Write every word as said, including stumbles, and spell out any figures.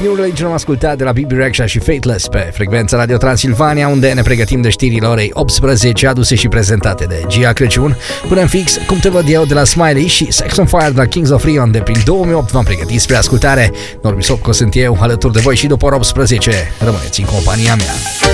New Religion am ascultat de la Bibi Rexha și Fateless pe frecvența Radio Transilvania, unde ne pregătim de știrile orei optsprezece, aduse și prezentate de Gia Crăciun. Până în fix, cum te văd eu de la Smiley și Sex on Fire de la Kings of Leon de prin două mii opt v-am pregătit spre ascultare. Norbi Sopco sunt eu, alături de voi și după ora optsprezece. Rămâneți în compania mea.